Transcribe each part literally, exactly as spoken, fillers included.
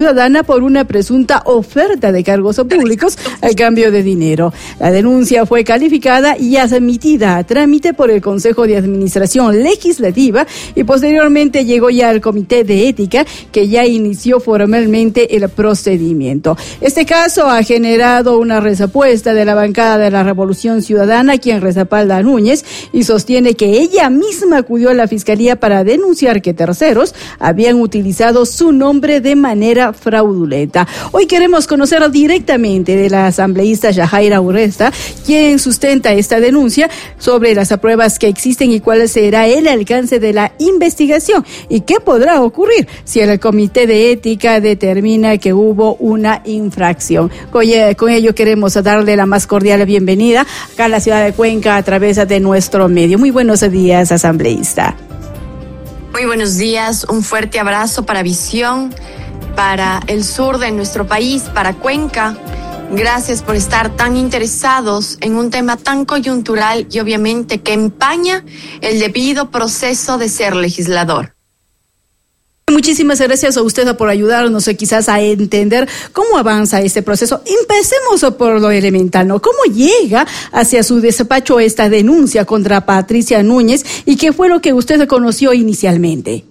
Ciudadana por una presunta oferta de cargos públicos al cambio de dinero. La denuncia fue calificada y admitida a trámite por el Consejo de Administración Legislativa y posteriormente llegó ya al Comité de Ética, que ya inició formalmente el procedimiento. Este caso ha generado una respuesta de la bancada de la Revolución Ciudadana, quien respalda a Núñez y sostiene que ella misma acudió a la Fiscalía para denunciar que terceros habían utilizado su nombre de manera fraudulenta. Hoy queremos conocer directamente de la asambleísta Yajaira Urresta, quien sustenta esta denuncia sobre las pruebas que existen y cuál será el alcance de la investigación y qué podrá ocurrir si el Comité de Ética determina que hubo una infracción. Con ello queremos darle la más cordial bienvenida acá a la ciudad de Cuenca a través de nuestro medio. Muy buenos días, asambleísta. Muy buenos días, un fuerte abrazo para Visión, para el sur de nuestro país, para Cuenca. Gracias por estar tan interesados en un tema tan coyuntural y obviamente que empaña el debido proceso de ser legislador. Muchísimas gracias a usted por ayudarnos eh, quizás a entender cómo avanza este proceso. Empecemos por lo elemental, ¿no? ¿Cómo llega hacia su despacho esta denuncia contra Patricia Núñez y qué fue lo que usted conoció inicialmente?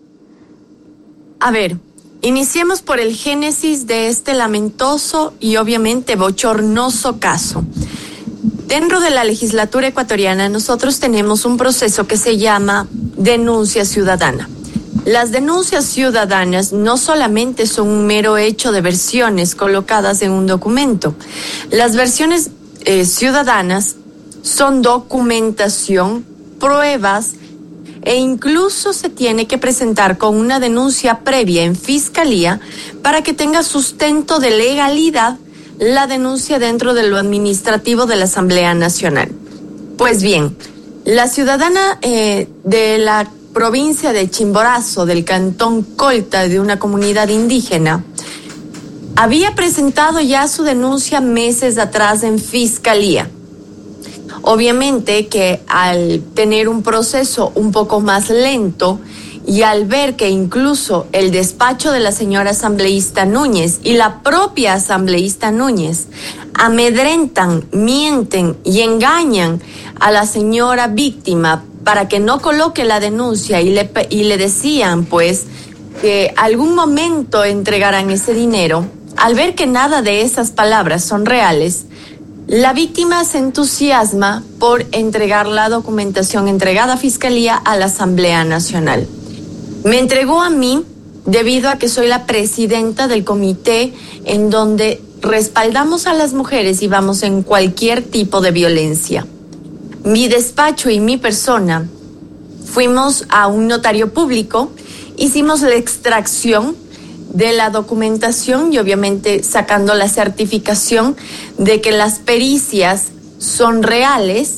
A ver, iniciemos por el génesis de este lamentoso y obviamente bochornoso caso. Dentro de la legislatura ecuatoriana nosotros tenemos un proceso que se llama denuncia ciudadana. Las denuncias ciudadanas no solamente son un mero hecho de versiones colocadas en un documento. Las versiones eh, ciudadanas son documentación, pruebas e incluso se tiene que presentar con una denuncia previa en fiscalía para que tenga sustento de legalidad la denuncia dentro de lo administrativo de la Asamblea Nacional. Pues bien, la ciudadana eh, de la provincia de Chimborazo, del cantón Colta, de una comunidad indígena, había presentado ya su denuncia meses atrás en fiscalía. Obviamente que al tener un proceso un poco más lento y al ver que incluso el despacho de la señora asambleísta Núñez y la propia asambleísta Núñez amedrentan, mienten y engañan a la señora víctima para que no coloque la denuncia y le, y le decían pues que algún momento entregarán ese dinero, al ver que nada de esas palabras son reales, la víctima se entusiasma por entregar la documentación entregada a Fiscalía a la Asamblea Nacional. Me entregó a mí debido a que soy la presidenta del comité en donde respaldamos a las mujeres y vamos en cualquier tipo de violencia. Mi despacho y mi persona fuimos a un notario público, hicimos la extracción de la documentación y obviamente sacando la certificación de que las pericias son reales.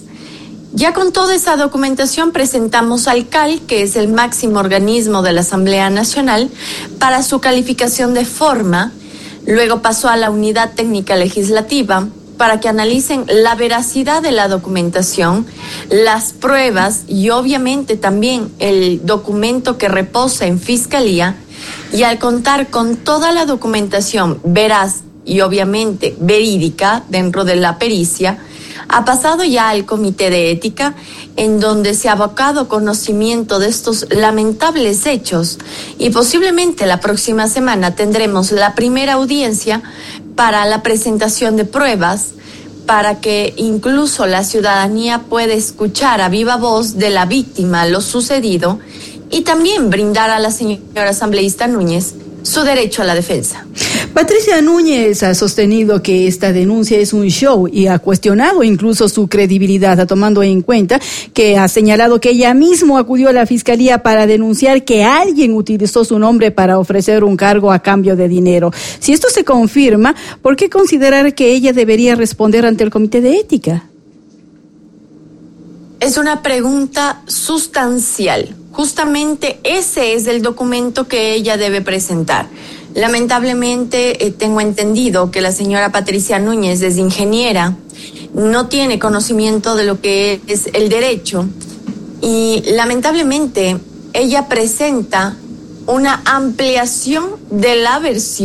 Ya con toda esa documentación presentamos al C A L, que es el máximo organismo de la Asamblea Nacional, para su calificación de forma. Luego pasó a la Unidad Técnica Legislativa para que analicen la veracidad de la documentación, las pruebas y obviamente también el documento que reposa en Fiscalía. Y al contar con toda la documentación veraz y obviamente verídica dentro de la pericia, ha pasado ya al Comité de Ética, en donde se ha abocado conocimiento de estos lamentables hechos y posiblemente la próxima semana tendremos la primera audiencia para la presentación de pruebas, para que incluso la ciudadanía pueda escuchar a viva voz de la víctima lo sucedido y también brindar a la señora asambleísta Núñez su derecho a la defensa. Patricia Núñez ha sostenido que esta denuncia es un show y ha cuestionado incluso su credibilidad, tomando en cuenta que ha señalado que ella misma acudió a la Fiscalía para denunciar que alguien utilizó su nombre para ofrecer un cargo a cambio de dinero. Si esto se confirma, ¿por qué considerar que ella debería responder ante el Comité de Ética? Es una pregunta sustancial. Justamente ese es el documento que ella debe presentar. Lamentablemente eh, tengo entendido que la señora Patricia Núñez es ingeniera, no tiene conocimiento de lo que es el derecho y lamentablemente ella presenta una ampliación de la versión